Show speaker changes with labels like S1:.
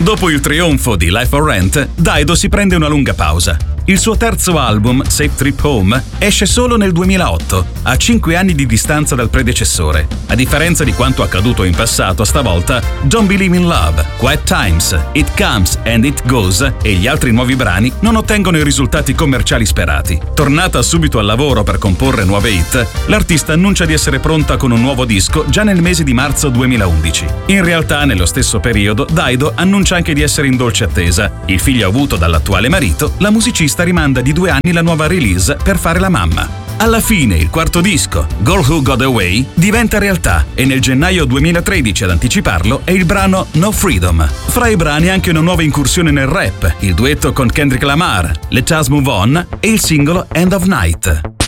S1: Dopo il trionfo di Life for Rent, Dido si prende una lunga pausa. Il suo terzo album, Safe Trip Home, esce solo nel 2008, a 5 anni di distanza dal predecessore. A differenza di quanto accaduto in passato, stavolta Don't Believe in Love, Quiet Times, It Comes and It Goes e gli altri nuovi brani non ottengono i risultati commerciali sperati. Tornata subito al lavoro per comporre nuove hit, l'artista annuncia di essere pronta con un nuovo disco già nel mese di marzo 2011. In realtà, nello stesso periodo, Dido annuncia anche di essere in dolce attesa. Il figlio avuto dall'attuale marito, la musicista rimanda di 2 anni la nuova release per fare la mamma. Alla fine, il quarto disco, Girl Who Got Away, diventa realtà e nel gennaio 2013 ad anticiparlo è il brano No Freedom. Fra i brani anche una nuova incursione nel rap, il duetto con Kendrick Lamar, Let Us Move On e il singolo End of Night.